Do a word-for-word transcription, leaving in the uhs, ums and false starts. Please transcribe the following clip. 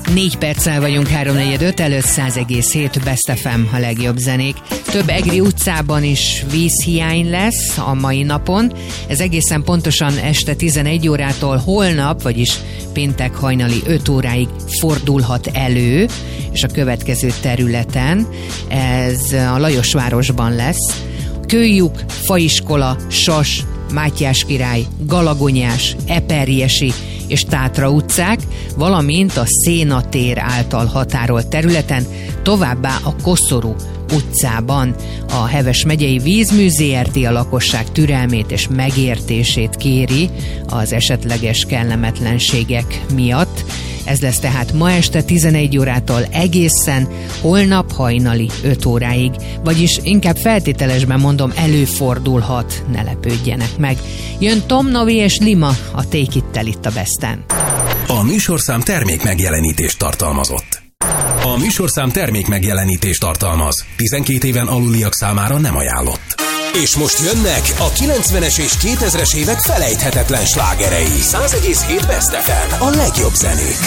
Négy perccel vagyunk, háromnegyed öt előtt, száz egész hét Best ef em a legjobb zenék. Több egri utcában is vízhiány lesz a mai napon. Ez egészen pontosan este tizenegy órától holnap, vagyis péntek hajnali öt óráig fordulhat elő, és a következő területen, ez a Lajosvárosban lesz. Kőlyuk, Faiskola, Sas, Mátyás király, Galagonyás, Eperjesi és Tátra utcák, valamint a Széna tér által határolt területen, továbbá a Koszorú utcában. A Heves megyei Vízmű zé er té a lakosság türelmét és megértését kéri az esetleges kellemetlenségek miatt. Ez lesz tehát ma este tizenegy órától egészen holnap hajnali öt óráig, vagyis inkább feltételesben mondom, előfordulhat, ne lepődjenek meg. Jön Tom Novi és Lima, a Take It-tel itt a Besten. A műsorszám termék megjelenítést tartalmazott. A műsorszám termék megjelenítést tartalmaz. tizenkét éven aluliak számára nem ajánlott. És most jönnek a kilencvenes és kétezres évek felejthetetlen slágerei. száz egész hét Best ef em, a legjobb zenék.